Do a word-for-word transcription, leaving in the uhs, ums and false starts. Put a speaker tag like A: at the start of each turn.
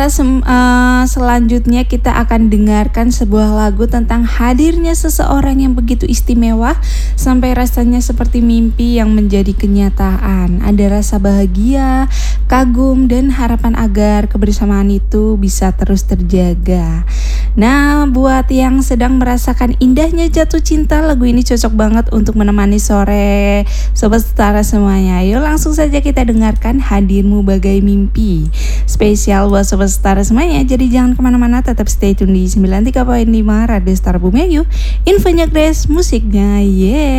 A: Setara sem eee, selanjutnya kita akan dengarkan sebuah lagu tentang hadirnya seseorang yang begitu istimewa sampai rasanya seperti mimpi yang menjadi kenyataan. Ada rasa bahagia, kagum, dan harapan agar kebersamaan itu bisa terus terjaga. Nah, buat yang sedang merasakan indahnya jatuh cinta, lagu ini cocok banget untuk menemani sore Sobat Setara semuanya. Ayo langsung saja kita dengarkan Hadirmu Bagai Mimpi. Spesial buat Sobat Setara semuanya, jadi jangan kemana-mana, tetap stay tune di sembilan puluh tiga koma lima Radio Setara Bumiayu. Infonya Grace, musiknya yeah.